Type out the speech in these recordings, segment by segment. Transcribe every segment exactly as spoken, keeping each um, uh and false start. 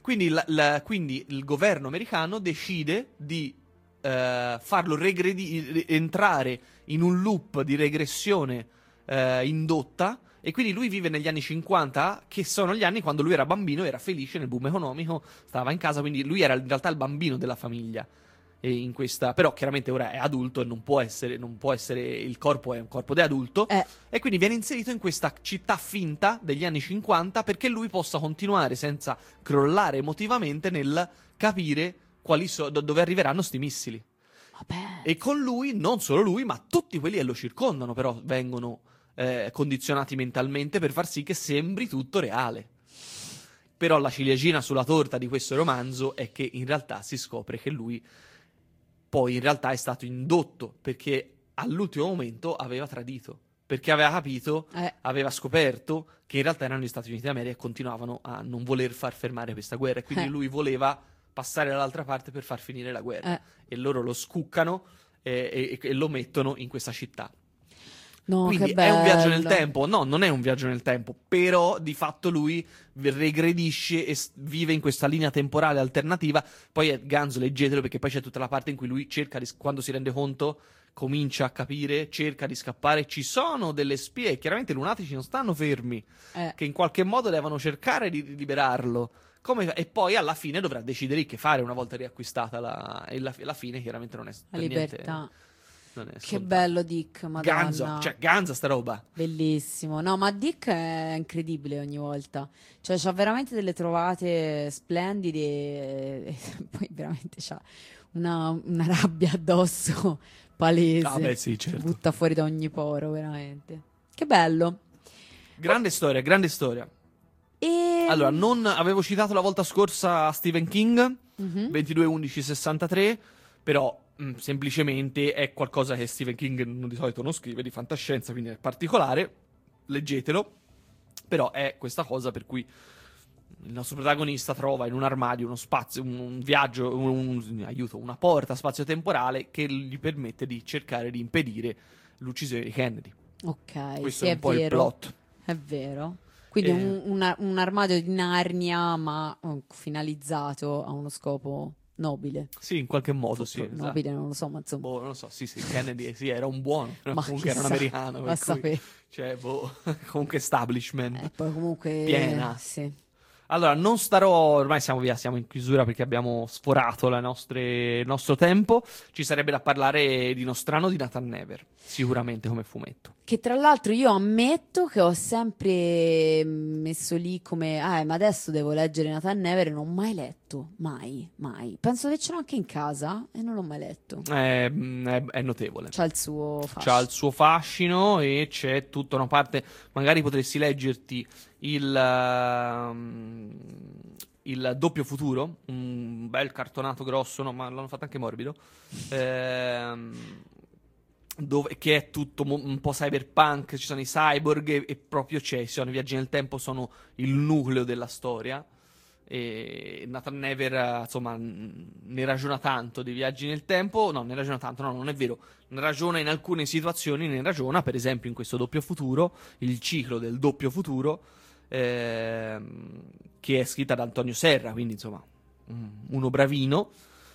Quindi, la, la, quindi il governo americano decide di uh, farlo regredi- entrare in un loop di regressione uh, indotta, e quindi lui vive negli anni cinquanta, che sono gli anni quando lui era bambino, era felice nel boom economico, stava in casa, quindi lui era in realtà il bambino della famiglia. E in questa, però chiaramente ora è adulto e non può essere, non può essere, il corpo è un corpo di adulto, Eh. e quindi viene inserito in questa città finta degli anni cinquanta perché lui possa continuare senza crollare emotivamente nel capire quali so, dove arriveranno sti missili. Vabbè. E con lui, non solo lui, ma tutti quelli che lo circondano però vengono Eh, condizionati mentalmente per far sì che sembri tutto reale. Però la ciliegina sulla torta di questo romanzo è che in realtà si scopre che lui poi in realtà è stato indotto, perché all'ultimo momento aveva tradito, perché aveva capito, eh. aveva scoperto che in realtà erano gli Stati Uniti d'America e continuavano a non voler far fermare questa guerra, e quindi eh. lui voleva passare dall'altra parte per far finire la guerra, eh. e loro lo scuccano e, e, e lo mettono in questa città. No, Quindi che è un viaggio nel bello. tempo? No, non è un viaggio nel tempo, però di fatto lui regredisce e s- vive in questa linea temporale alternativa. Poi è Ganzo, leggetelo, perché poi c'è tutta la parte in cui lui cerca di, quando si rende conto, comincia a capire, cerca di scappare. Ci sono delle spie, chiaramente i lunatici non stanno fermi, Eh. che in qualche modo devono cercare di liberarlo. Come, e poi alla fine dovrà decidere che fare una volta riacquistata la, e la, la fine chiaramente non è La per niente... libertà. Non è Che soltanto. bello Dick, madonna. Ganzo, cioè Ganzo sta roba. Bellissimo. No, ma Dick è incredibile ogni volta. Cioè, c'ha veramente delle trovate splendide e, e poi veramente c'ha una, una rabbia addosso palese. Ah, beh, sì, certo. Butta fuori da ogni poro, veramente. Che bello. Grande storia, grande storia. E... Allora, non avevo citato la volta scorsa Stephen King, Mhm. ventidue undici sessantatré, però mh, semplicemente è qualcosa che Stephen King non- di solito non scrive, di fantascienza, quindi è particolare, leggetelo, però è questa cosa per cui il nostro protagonista trova in un armadio uno spazio, un, un viaggio, un, un- aiuto, una porta spazio-temporale che gli permette di cercare di impedire l'uccisione di Kennedy. Ok, Questo sì, è è un po' il vero. plot. È vero. Quindi Eh. un, un- un armadio di Narnia, ma eh, finalizzato a uno scopo nobile. Sì, in qualche modo, sì. Forse esatto. nobile, non lo so, ma insomma. Boh, non lo so, sì, sì, Kennedy sì, era un buono, però Ma comunque era un chissà, americano, va per a cui, sapere. cioè, boh, comunque establishment. E poi comunque Piena. sì. Allora, non starò, ormai siamo via, siamo in chiusura perché abbiamo sforato le nostre- il nostro tempo. Ci sarebbe da parlare di Nostrano di Nathan Never, sicuramente come fumetto. Che tra l'altro io ammetto che ho sempre messo lì come ah, ma adesso devo leggere Nathan Never e non ho mai letto, mai, mai. Penso che ce l'ho anche in casa e non l'ho mai letto. È, è- è notevole. C'ha il suo fascino. C'ha il suo fascino e c'è tutta una parte. Magari potresti leggerti il, ehm, il Doppio Futuro, un bel cartonato grosso, no, ma l'hanno fatto anche morbido. ehm, dove, che è tutto mo- un po' cyberpunk, ci sono i cyborg e, e proprio c'è, ci sono i viaggi nel tempo, sono il nucleo della storia. E Nathan Never, eh, insomma, n- ne ragiona tanto dei viaggi nel tempo. No, ne ragiona tanto, no, non è vero. Ne ragiona in alcune situazioni, ne ragiona, per esempio, in questo Doppio Futuro, il ciclo del Doppio Futuro, ehm, che è scritta da Antonio Serra, quindi insomma, mm, uno bravino.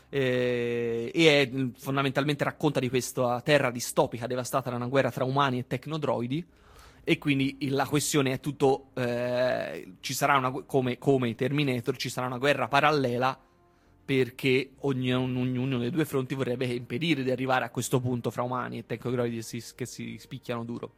eh, e è, mm, fondamentalmente racconta di questa terra distopica devastata da una guerra tra umani e tecnodroidi. E quindi il- la questione è tutto eh, ci sarà una gu- come, come i Terminator, ci sarà una guerra parallela perché ognuno, ognuno dei due fronti vorrebbe impedire di arrivare a questo punto fra umani e tecnodroidi che si, che si spicchiano duro.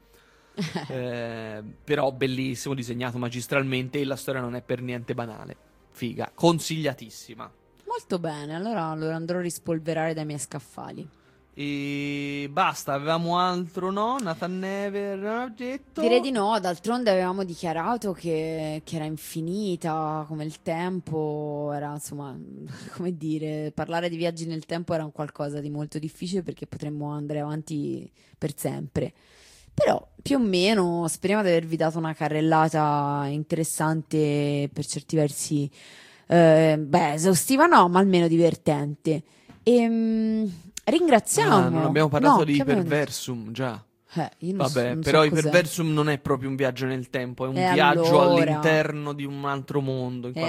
Eh, però bellissimo, disegnato magistralmente e la storia non è per niente banale. Figa, consigliatissima. Molto bene, allora lo andrò a rispolverare dai miei scaffali. E basta, avevamo altro, no? Nathan Never, non ho detto. Direi di no, d'altronde avevamo dichiarato che, che era infinita come il tempo, era insomma, come dire, parlare di viaggi nel tempo era un qualcosa di molto difficile perché potremmo andare avanti per sempre. Però più o meno speriamo di avervi dato una carrellata interessante, per certi versi, eh, beh, esaustiva no, ma almeno divertente. E ringraziamo. Ah, non abbiamo parlato No, di che abbiamo detto? Hyperversum, già. Eh, io non so- Vabbè, non so però cos'è. Hyperversum non è proprio un viaggio nel tempo, è un E viaggio allora? all'interno di un altro mondo, in E qualche